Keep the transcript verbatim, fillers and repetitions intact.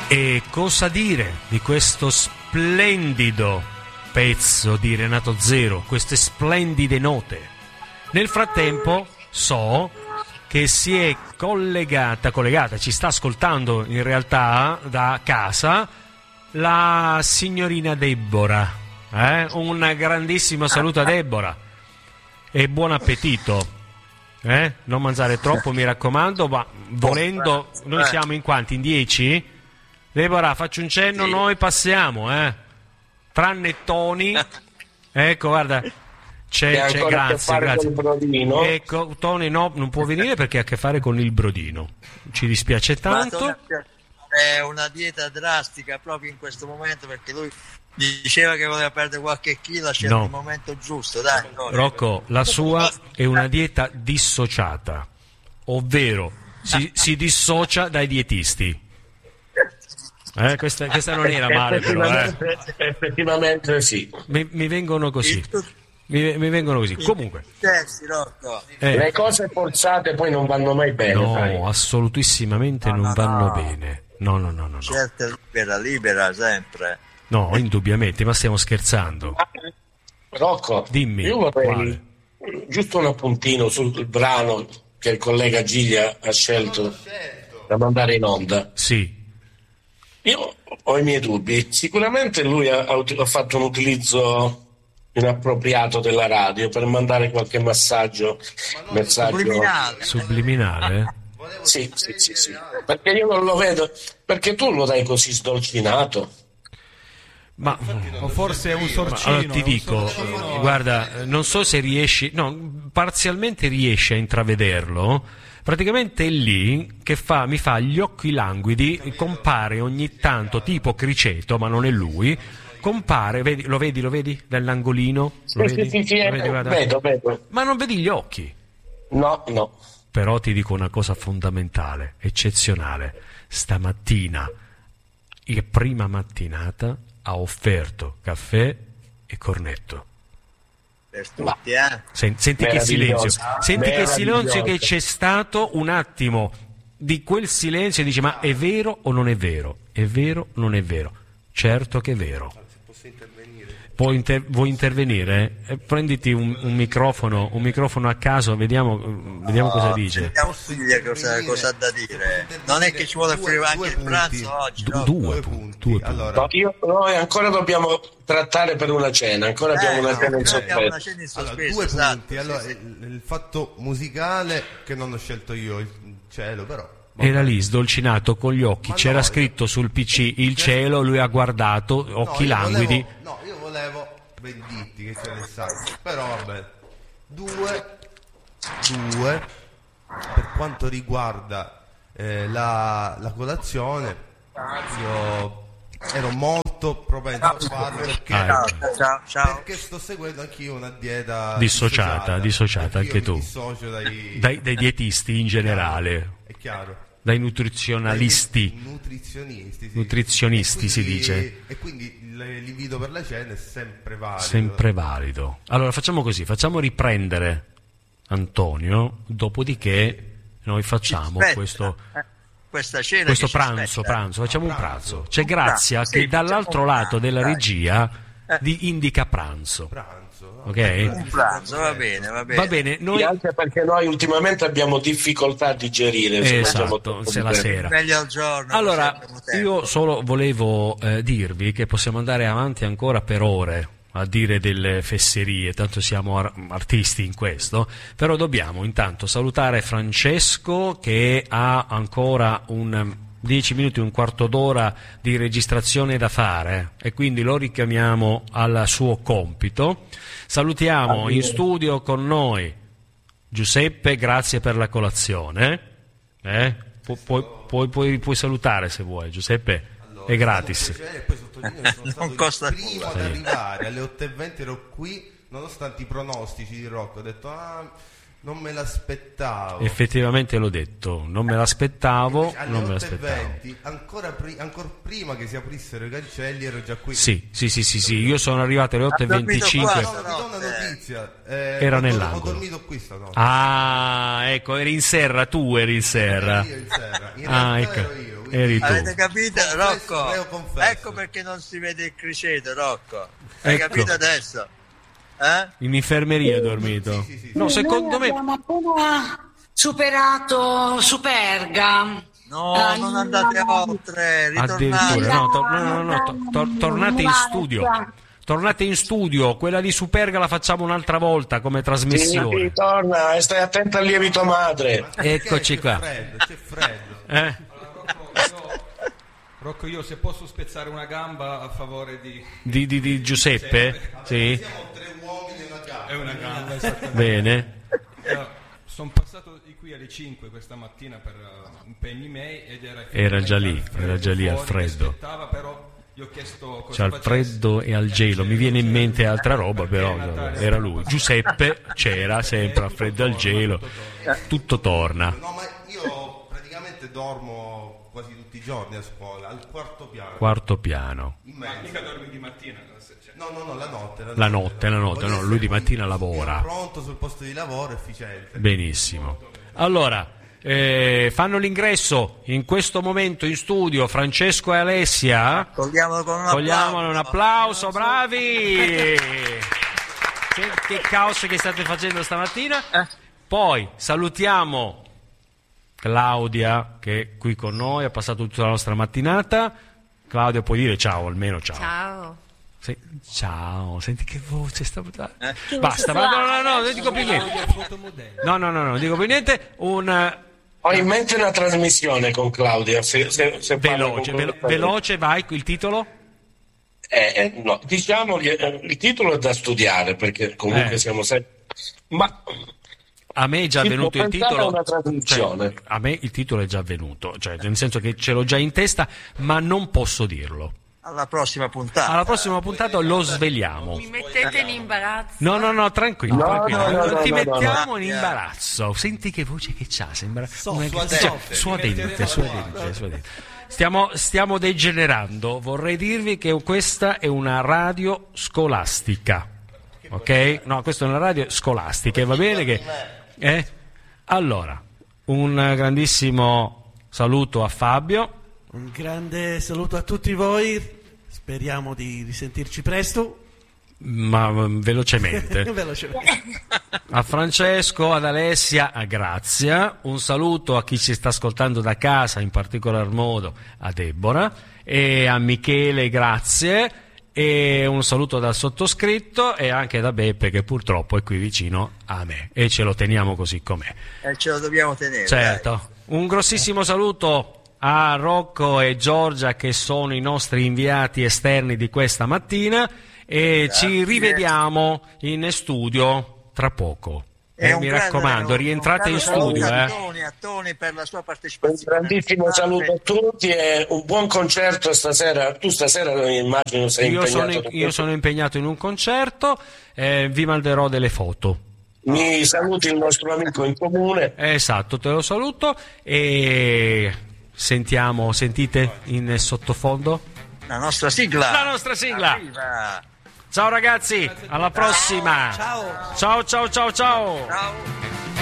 E cosa dire di questo splendido pezzo di Renato Zero, queste splendide note? Nel frattempo so che si è collegata, collegata, ci sta ascoltando in realtà da casa la signorina Deborah. Eh? Un grandissimo saluto a Deborah e buon appetito. Eh? Non mangiare troppo, mi raccomando, ma volendo, noi siamo in quanti? In dieci? Deborah, faccio un cenno, noi passiamo, eh? Tranne Tony. Ecco, guarda, c'è, c'è grazie, grazie. Ecco, Tony no, non può venire perché ha a che fare con il brodino. Ci dispiace tanto. È una dieta drastica proprio in questo momento, perché lui diceva che voleva perdere qualche chilo, c'è no. il momento giusto, dai. Rocco, la sua è una dieta dissociata, ovvero si, si dissocia dai dietisti. Eh, questa, questa non era male, però. Eh. Effettivamente sì. Mi, mi vengono così. Mi, mi vengono così. Comunque, eh. le cose forzate poi non vanno mai bene. No, sai. assolutissimamente no, non no, vanno no. bene. No, no, no, no. Certo, no. libera, libera sempre. No, indubbiamente, ma stiamo scherzando. Rocco, dimmi. Io vorrei quale? giusto un appuntino sul brano che il collega Giglia ha scelto da mandare in onda. Sì. Io ho i miei dubbi. Sicuramente lui ha, ha fatto un utilizzo inappropriato della radio per mandare qualche massaggio, messaggio subliminale. Subliminale? Sì, sì, sì, sì. Perché io non lo vedo. Perché tu lo dai così sdolcinato? Ma o forse è un sorcino. Allora, ti dico, sorcino. guarda, non so se riesci, no, parzialmente riesci a intravederlo. Praticamente è lì che fa, mi fa gli occhi languidi, compare ogni tanto, tipo Criceto, ma non è lui, compare, vedi, lo vedi, lo vedi, dall'angolino? Lo sì, vedi? Sì, sì, lo vedi, vedo, vedo. Ma non vedi gli occhi? No, no. Però ti dico una cosa fondamentale, eccezionale. Stamattina, in prima mattinata, ha offerto caffè e cornetto. Per tutti, eh? Senti, senti che silenzio, senti che silenzio che c'è stato un attimo di quel silenzio e dici ma è vero o non è vero? È vero o non è vero? Certo che è vero. Puoi inter- vuoi intervenire? Eh, prenditi un, un microfono, un microfono a caso, vediamo, vediamo no, cosa dice. Vediamo figlia cosa, cosa ha da dire. Non è che ci vuole offrire anche il pranzo oggi. Du- no? due, due punti. punti. Due Allora, no, io, noi ancora dobbiamo trattare per una cena, ancora abbiamo eh, una no, cena in abbiamo sospeso. in allora, sospeso, due esatto. punti. Allora, il, il fatto musicale che non ho scelto io, il cielo, però. Era lì sdolcinato con gli occhi, Ma c'era no, scritto sul P C il cielo, lui ha guardato, occhi no, languidi. Volevo, no, io volevo Venditti che c'è nel sacco, però vabbè. Due, due, per quanto riguarda eh, la, la colazione, io ero molto propenso a farlo perché, Ah, ciao, ciao. perché sto seguendo anch'io una dieta Dissociata, dissociata, anche tu. Mi dissocio dai, Dai, dai dietisti in generale, è chiaro. dai nutrizionalisti, nutrizionisti, sì. nutrizionisti E si quindi- dice. E quindi l- l'invito per la cena è sempre valido. Sempre valido. Allora facciamo così, facciamo riprendere Antonio, dopodiché noi facciamo Aspetta, questo, eh, questa cena questo che ci pranzo, aspetta. pranzo, facciamo un pranzo. pranzo. C'è Un Grazia pranzo, che sì, dall'altro facciamo un lato pranzo, della dai. regia Eh. di indica pranzo. Pranzo, no? Ok? Un pranzo, va bene, va bene. Va bene, noi E anche perché noi ultimamente abbiamo difficoltà a digerire se mangiamo esatto, troppo se di la tempo. sera. Meglio al giorno. Allora, così abbiamo tempo. io solo volevo eh, dirvi che possiamo andare avanti ancora per ore a dire delle fesserie, tanto siamo ar- artisti in questo, però dobbiamo intanto salutare Francesco che ha ancora un dieci minuti, un quarto d'ora di registrazione da fare e quindi lo richiamiamo al suo compito. Salutiamo in studio con noi Giuseppe, grazie per la colazione. Eh? Pu- puoi, puoi, puoi, puoi salutare se vuoi, Giuseppe, è gratis. E poi sottolineo che sono stato Non costa il primo nulla. ad arrivare alle otto e venti, ero qui nonostante i pronostici di Rocco. Ho detto ah, non me l'aspettavo. Effettivamente l'ho detto, non me l'aspettavo, Alle non me otto e l'aspettavo. venti, ancora, pri- ancora prima che si aprissero i cancelli, ero già qui. Sì, sì, sì, sì, sì, io sono arrivato alle otto e venticinque. dormito No, ti do una notizia. Eh, Era ho, dor- nell'angolo. Ho dormito qui stanotte. Ah, ecco, eri in serra, tu eri in serra. Io in serra. In Ah, realtà ecco. ero io, quindi Eri tu. Avete capito, Confesso, Rocco? Leo, confesso. Ecco perché non si vede il criceto, Rocco. Hai Ecco. capito adesso? Eh? In infermeria hai dormito? Sì, sì, sì, sì. No, Sì, secondo noi me... abbiamo appena superato Superga. No, Ah, non andate no. oltre, Addirittura, ritornate. no, to- no, no, no, to- to- tornate in studio. Tornate in studio, quella di Superga la facciamo un'altra volta come Sì, trasmissione. sì, torna e stai attento al lievito madre. Eccoci C'è qua. freddo, c'è freddo. Eh? Rocco, io se posso spezzare una gamba a favore di... Di, di- di Giuseppe? Sì, Siamo tre uomini e una gamba. È una gamba, esattamente. bene. Sono passato di qui alle cinque questa mattina per uh, impegni miei ed era... Era già lì, freddo era già lì al fuori, freddo. mi aspettava, però gli ho chiesto cosa C'è al facesse. freddo e al gelo, mi viene in mente altra roba, però era lui. Giuseppe c'era sempre al freddo e al gelo, tutto torna. No, ma io praticamente dormo quasi tutti i giorni a scuola, al quarto piano. Quarto piano. In Ma mezzo. mica dormi di mattina, se- cioè, No, no, no, la notte. La notte, la notte, Voglio no, lui di essere mattina lavora. Pronto sul posto di lavoro, efficiente. Benissimo. Allora, eh, fanno l'ingresso in questo momento in studio Francesco e Alessia. Cogliamolo con un Cogliamolo un applauso. applauso, bravi! Che, che caos che state facendo stamattina. Poi salutiamo Claudia che è qui con noi, ha passato tutta la nostra mattinata. Claudia, puoi dire ciao, almeno ciao. Ciao. Sì, ciao, senti che voce sta... Eh? Basta, ma no, no, no, non dico più niente. No, no, no, non dico più niente. Un Ho in mente una trasmissione con Claudia. Se, se, se parla veloce, con- velo- veloce, vai, il titolo? Eh, eh, no, diciamo eh, il titolo è da studiare perché comunque Eh. siamo sempre. Ma A me è già Si venuto può il pensare titolo. a una trasmissione. Cioè, a me il titolo è già venuto, cioè nel senso che ce l'ho già in testa, ma non posso dirlo. Alla prossima puntata. Alla prossima puntata lo sveliamo. Mi mettete in imbarazzo. No, no, no, tranquillo, No, tranquillo. no, no, non ti no, no, mettiamo no. in imbarazzo. Senti che voce che c'ha, sembra una suadente. suadente, suadente, suadente. Stiamo, stiamo degenerando. Vorrei dirvi che questa è una radio scolastica. Ok? No, questa è una radio scolastica, e va bene che eh? Allora, un grandissimo saluto a Fabio. Un grande saluto a tutti voi, speriamo di risentirci presto. Ma mm, velocemente. Velocemente. A Francesco, ad Alessia, a Grazia, un saluto a chi ci sta ascoltando da casa, in particolar modo a Deborah, e a Michele, grazie, e un saluto dal sottoscritto e anche da Beppe che purtroppo è qui vicino a me e ce lo teniamo così com'è. E ce lo dobbiamo tenere. Certo, un grossissimo saluto a Rocco e Giorgia che sono i nostri inviati esterni di questa mattina e Grazie. ci rivediamo in studio tra poco. E Eh, un mi grande- raccomando, un- rientrate un in caro studio. saluto a Eh. Toni, a Toni per la sua un partecipazione. grandissimo saluto a tutti e un buon concerto stasera. Tu stasera immagino sei Io sono, impegnato. io sono impegnato in un concerto, eh, vi manderò delle foto. Mi saluti il nostro amico in comune. Eh, esatto, te lo saluto e sentiamo, sentite in sottofondo? La nostra sigla. La nostra sigla. Arriva. Ciao ragazzi, alla prossima. Ciao. Ciao ciao ciao ciao. Ciao.